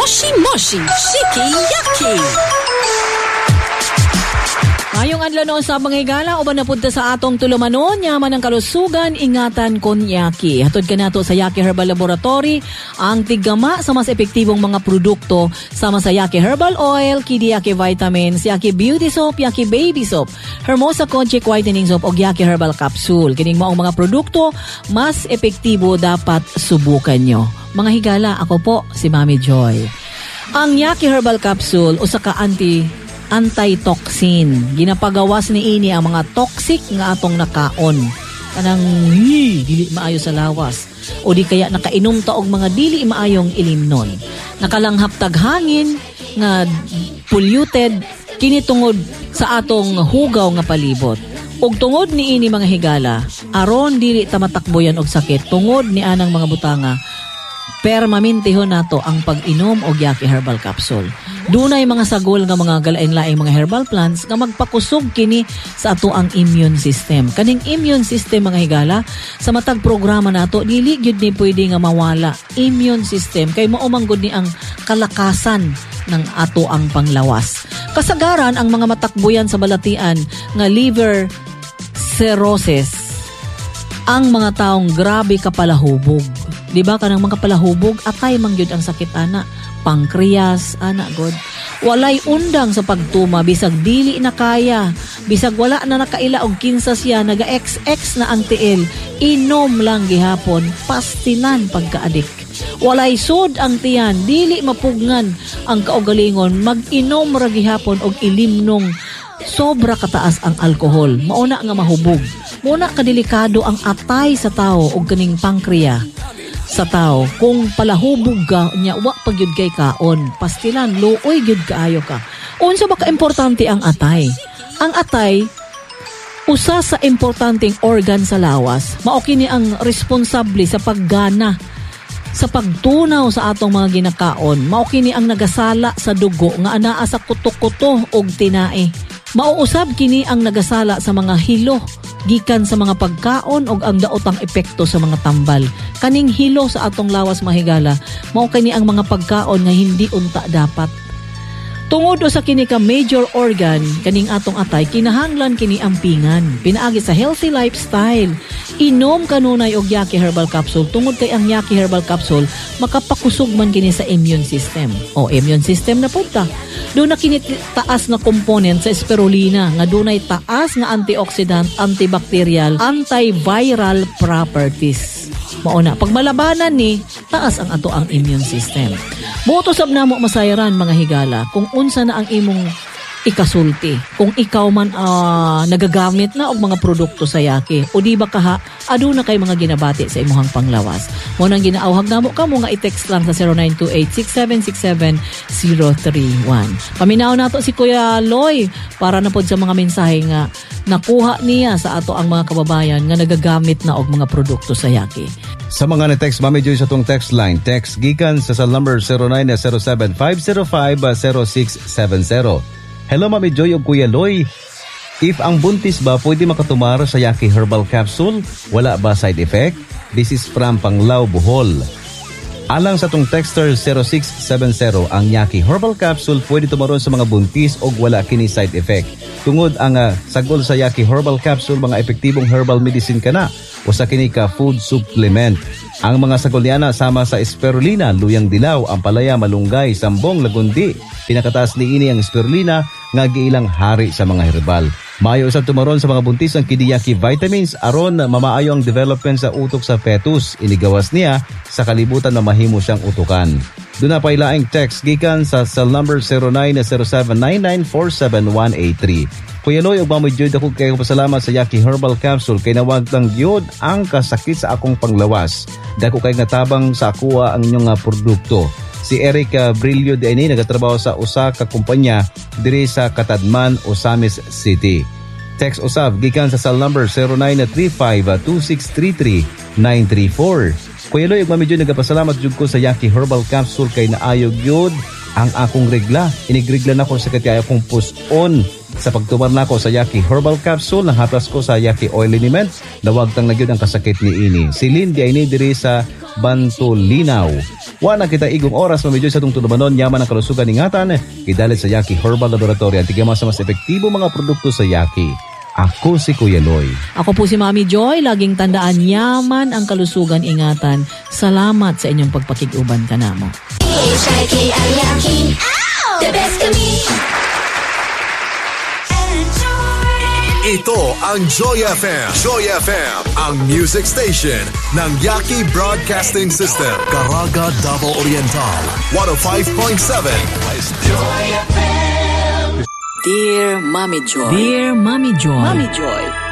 Moshi Moshi Shiki Yaki. Ngayong adlaw noon sa mga higala uban napunta sa atong tulumanon yaman ng kalusugan ingatan kon Yaki. Hatod kanato sa Yaki Herbal Laboratory ang tiggama sa mas epektibong mga produkto sama sa Yaki Herbal Oil, Kidi Yaki Vitamins, Yaki Beauty Soap, Yaki Baby Soap, Hermosa Conchic Whitening Soap o Yaki Herbal Capsule. Kining maong mga produkto mas epektibo dapat subukan nyo. Mga higala, ako po si Mami Joy. Ang Yaki Herbal Capsule usa ka anti-toxin. Ginapagawas ni ini ang mga toxic nga atong nakaon. Kanang dili maayo sa lawas. O di kaya nakainom ta og mga dili maayong ilimnon. Nakalanghap tag hangin nga polluted kini tungod sa atong hugaw nga palibot. Ug tungod ni ini mga higala, aron dili ta matakboyan og sakit tungod ni anang mga butanga. Permamintihon nato ang pag-inom og Yaki Herbal Capsule. Dunay mga sagol nga mga galain-laing mga herbal plants nga magpakusog kini sa ato ang immune system. Kaning immune system mga higala, sa matag programa nato dili gyud ni pwede nga mawala immune system kay mao man gud ni ang kalakasan ng ato ang panglawas. Kasagaran ang mga matakbuyan sa balatian nga liver cirrhosis, ang mga taong grabe kapalahubog. Di ba kanang mga palahubog atay man gyud ang sakit ana, pancreas ana god. Walay undang sa pagtuma bisag dili na kaya, bisag wala na nakaila og kinsa siya naga-XX na ang tiil, inom lang gihapon, pastilan pagkaadik. Walay sud ang tiyan, dili mapugngan ang kaugalingon, mag-inom ra gihapon og ilimnong sobra kataas ang alkohol, mauna nga mahubog. Muna kadelikado ang atay sa tao og kaning pancreas sa tao. Kung palahubog ka nya wa pagyud kay kaon, pastilan luoy gyud kaayo ka. Unsa ba ka importante ang atay? Ang atay usa sa importanteng organ sa lawas. Mao kini ang responsable sa paggana, sa pagtunaw sa atong mga ginakaon. Mao kini ang nagasala sa dugo nga anaa sa kuto-kuto og tinae. Mauusab kini ang nagasala sa mga hilo gikan sa mga pagkaon og ang daotang epekto sa mga tambal. Kaning hilo sa atong lawas mahigala, mao kini ang mga pagkaon nga hindi unta dapat. Tungod sa kini ka major organ kaning atong atay, kinahanglan kini ampingan. Pinaagi sa healthy lifestyle, inom kanunay og Yaki Herbal Capsule tungod kay ang Yaki Herbal Capsule makapakusog man kini sa immune system. O immune system na punta. Doon na kini taas na component sa spirulina nga dunay taas nga antioxidant, antibacterial, antiviral properties. Mao na pag malabanan ni taas ang ato ang immune system. Buto sab namo masayaran mga higala kung unsa na ang imong ikasulti. Kung ikaw man nagagamit na og mga produkto sa Yaki o di ba kaha aduna kay mga ginabati sa imuhang panglawas. Mo nang ginaawhag namo kamo nga i-text lang sa 0928-6767-031. Paminaw nato si Kuya Loy para na pod sa mga mensahe nga nakuha niya sa ato ang mga kababayan nga nagagamit na og mga produkto sa Yaki. Sa mga na-text, Mami Joy sa tong text line, text gikan sa number 0907-505-0670. Hello Mami Joy o Kuya Loy. If ang buntis ba pwede makatumar sa Yaki Herbal Capsule? Wala ba side effect? This is from Panglao, Bohol. Alang sa tong texter 0670, ang Yaki Herbal Capsule pwede tumaron sa mga buntis o wala kini side effect. Tungod ang sagol sa Yaki Herbal Capsule, mga epektibong herbal medicine kana o sa kini ka food supplement. Ang mga sagoliana sama sa spirulina, luyang dilaw, ampalaya, malunggay, sambong, lagundi. Pinakataas ni ini ang spirulina nga giilang hari sa mga herbal. Maayo usab tumaron sa mga buntis ang Kidi Yaki Vitamins aron mamaayo ang development sa utok sa fetus. Inigawas niya sa kalibutan na mahimo siyang utukan. Doon na pailaing text gikan sa cell number 09079947-183. Kuya Loy, ug Mami Joy, dako kayo pasalamat sa Yaki Herbal Capsule kay nawag lang gyud ang kasakit sa akong panglawas. Dako kay natabang sa akuha ang inyong produkto. Si Eric Brillo de ini nagatrabaho sa usa ka kumpanya diri sa Katadman, Osamis City. Text usab gikan sa cell number 0935-2633-934. Kuya Loy, ug Mami Joy, nagapasalamat jud ko sa Yaki Herbal Capsule kay naayo gyud ang akong regla. Inigregla na ko sa kaya akong push-on. Sa pagtumar na ko sa Yaki Herbal Capsule, nahatas ko sa Yaki Oil Liniment, nawagtang na gyud ang kasakit ni ini. Si Lindy ay diri sa Bantolinaw. Wana kita igong oras mamidyo sa itong tulumanon yaman ang kalusugan ingatan. Idalit sa Yaki Herbal Laboratory ang tigama sa mas epektibo mga produkto sa Yaki. Ako si Kuya Loy. Ako po si Mami Joy. Laging tandaan yaman ang kalusugan ingatan. Salamat sa inyong pagpakiguban kanamo. The best kami. Ito ang Joy FM. Joy FM, ang music station ng Yaki Broadcasting System. Caraga, Davao Oriental, 105.7. Joy FM. Dear Mommy Joy. Dear Mami Joy. Mommy Joy.